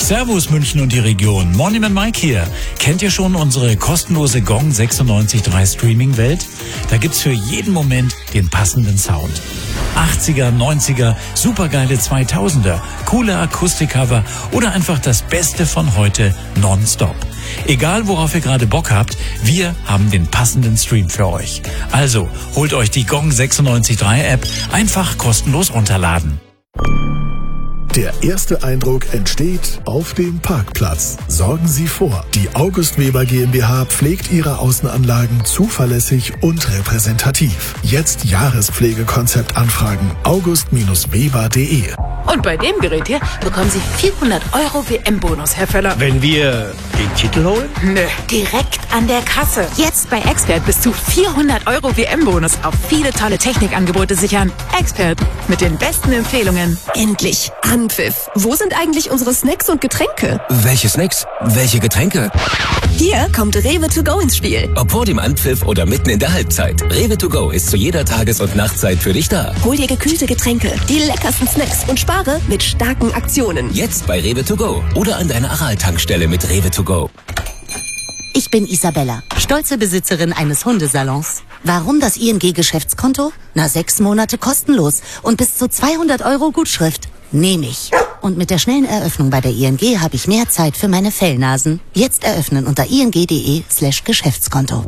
Servus München und die Region. Monument Mike hier. Kennt ihr schon unsere kostenlose Gong 96.3 Streaming-Welt? Da gibt's für jeden Moment den passenden Sound. 80er, 90er, supergeile 2000er, coole Akustikcover oder einfach das Beste von heute nonstop. Egal worauf ihr gerade Bock habt, wir haben den passenden Stream für euch. Also holt euch die Gong 96.3 App einfach kostenlos runterladen. Der erste Eindruck entsteht auf dem Parkplatz. Sorgen Sie vor. Die August Weber GmbH pflegt Ihre Außenanlagen zuverlässig und repräsentativ. Jetzt Jahrespflegekonzept anfragen. august-weber.de. Und bei dem Gerät hier bekommen Sie 400 € WM-Bonus, Herr Völler. Wenn wir den Titel holen? Nö, direkt an der Kasse. Jetzt bei Expert bis zu 400 € WM-Bonus auf viele tolle Technikangebote sichern. Expert, mit den besten Empfehlungen. Endlich Anpfiff. Wo sind eigentlich unsere Snacks und Getränke? Welche Snacks? Welche Getränke? Hier kommt Rewe to go ins Spiel. Ob vor dem Anpfiff oder mitten in der Halbzeit. Rewe to go ist zu jeder Tages- und Nachtzeit für dich da. Hol dir gekühlte Getränke, die leckersten Snacks und spare mit starken Aktionen. Jetzt bei Rewe to go oder an deiner Aral-Tankstelle mit Rewe to go. Ich bin Isabella, stolze Besitzerin eines Hundesalons. Warum das ING-Geschäftskonto? 6 Monate kostenlos und bis zu 200 € Gutschrift. Nehme ich. Und mit der schnellen Eröffnung bei der ING habe ich mehr Zeit für meine Fellnasen. Jetzt eröffnen unter ing.de/Geschäftskonto.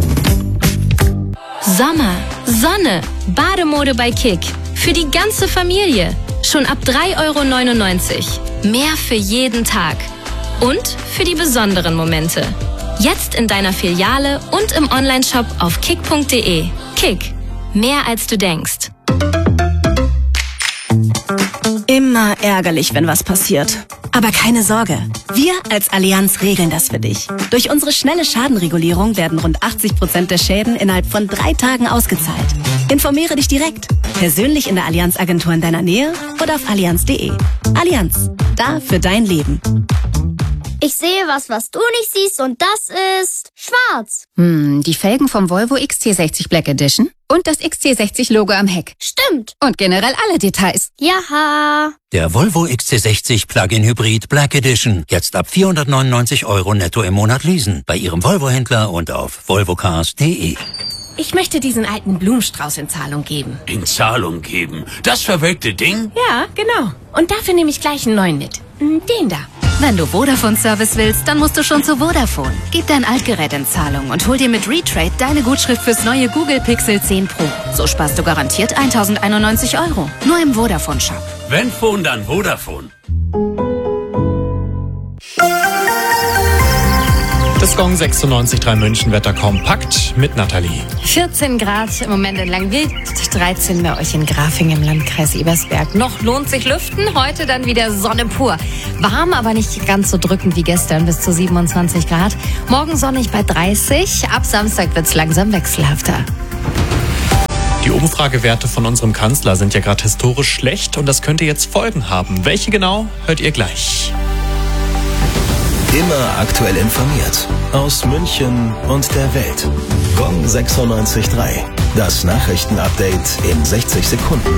Sommer, Sonne, Bademode bei Kick. Für die ganze Familie. Schon ab 3,99 €. Mehr für jeden Tag. Und für die besonderen Momente. Jetzt in deiner Filiale und im Onlineshop auf kick.de. Kick. Mehr als du denkst. Immer ärgerlich, wenn was passiert. Aber keine Sorge. Wir als Allianz regeln das für dich. Durch unsere schnelle Schadenregulierung werden rund 80% der Schäden innerhalb von 3 Tagen ausgezahlt. Informiere dich direkt. Persönlich in der Allianz-Agentur in deiner Nähe oder auf allianz.de. Allianz. Da für dein Leben. Ich sehe was du nicht siehst und das ist schwarz. Die Felgen vom Volvo XC60 Black Edition und das XC60-Logo am Heck. Stimmt. Und generell alle Details. Jaha. Der Volvo XC60 Plug-in Hybrid Black Edition. Jetzt ab 499 € netto im Monat leasen. Bei Ihrem Volvo-Händler und auf volvocars.de. Ich möchte diesen alten Blumenstrauß in Zahlung geben. In Zahlung geben? Das verwelkte Ding? Ja, genau. Und dafür nehme ich gleich einen neuen mit. Den da. Wenn du Vodafone-Service willst, dann musst du schon zu Vodafone. Gib dein Altgerät in Zahlung und hol dir mit Retrade deine Gutschrift fürs neue Google Pixel 10 Pro. So sparst du garantiert 1.091 €. Nur im Vodafone-Shop. Wenn Phone, dann Vodafone. Das Gong 96.3 München Wetter kompakt mit Nathalie. 14 Grad im Moment in Langwied, 13 bei euch in Grafing im Landkreis Ebersberg. Noch lohnt sich lüften, heute dann wieder Sonne pur. Warm, aber nicht ganz so drückend wie gestern, bis zu 27 Grad. Morgen sonnig bei 30, ab Samstag wird's langsam wechselhafter. Die Umfragewerte von unserem Kanzler sind ja gerade historisch schlecht und das könnte jetzt Folgen haben. Welche genau, hört ihr gleich. Immer aktuell informiert. Aus München und der Welt. Gong 96.3. Das Nachrichtenupdate in 60 Sekunden.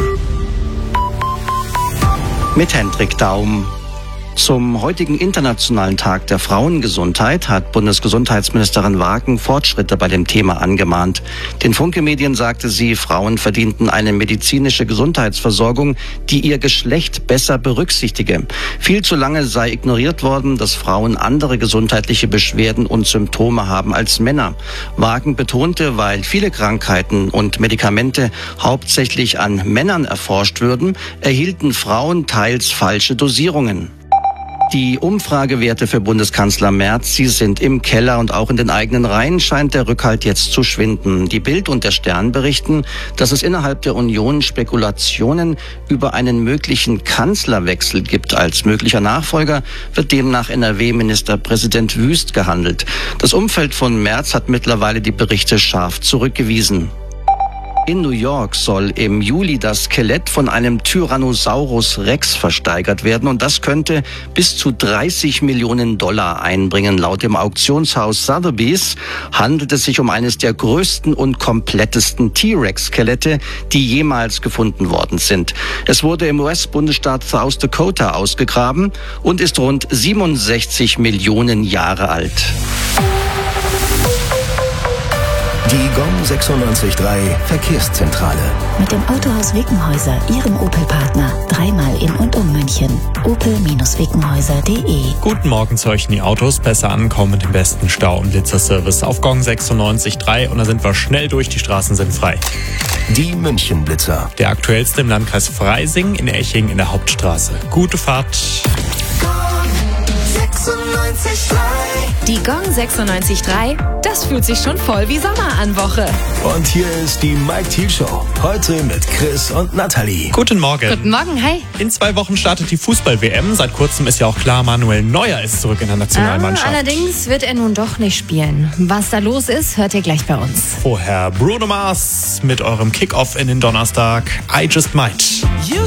Mit Hendrik Daum. Zum heutigen Internationalen Tag der Frauengesundheit hat Bundesgesundheitsministerin Wagen Fortschritte bei dem Thema angemahnt. Den Funke-Medien sagte sie, Frauen verdienten eine medizinische Gesundheitsversorgung, die ihr Geschlecht besser berücksichtige. Viel zu lange sei ignoriert worden, dass Frauen andere gesundheitliche Beschwerden und Symptome haben als Männer. Wagen betonte, weil viele Krankheiten und Medikamente hauptsächlich an Männern erforscht würden, erhielten Frauen teils falsche Dosierungen. Die Umfragewerte für Bundeskanzler Merz, sie sind im Keller und auch in den eigenen Reihen scheint der Rückhalt jetzt zu schwinden. Die Bild und der Stern berichten, dass es innerhalb der Union Spekulationen über einen möglichen Kanzlerwechsel gibt. Als möglicher Nachfolger wird demnach NRW-Ministerpräsident Wüst gehandelt. Das Umfeld von Merz hat mittlerweile die Berichte scharf zurückgewiesen. In New York soll im Juli das Skelett von einem Tyrannosaurus Rex versteigert werden und das könnte bis zu $30 Millionen einbringen. Laut dem Auktionshaus Sotheby's handelt es sich um eines der größten und komplettesten T-Rex-Skelette, die jemals gefunden worden sind. Es wurde im US-Bundesstaat South Dakota ausgegraben und ist rund 67 Millionen Jahre alt. Die GONG 96.3 Verkehrszentrale. Mit dem Autohaus Wickenhäuser, Ihrem Opel-Partner. 3-mal in und um München. opel-wickenhäuser.de. Guten Morgen zu euch in die Autos. Besser ankommen mit dem besten Stau- und Blitzerservice auf GONG 96.3. Und da sind wir schnell durch, die Straßen sind frei. Die München-Blitzer. Der aktuellste im Landkreis Freising in Eching in der Hauptstraße. Gute Fahrt. Die GONG 96.3, das fühlt sich schon voll wie Sommer an Woche. Und hier ist die Mike Thiel Show. Heute mit Chris und Nathalie. Guten Morgen. Guten Morgen, hi. In 2 Wochen startet die Fußball-WM. Seit kurzem ist ja auch klar, Manuel Neuer ist zurück in der Nationalmannschaft. Allerdings wird er nun doch nicht spielen. Was da los ist, hört ihr gleich bei uns. Vorher Bruno Mars mit eurem Kickoff in den Donnerstag. I Just Might.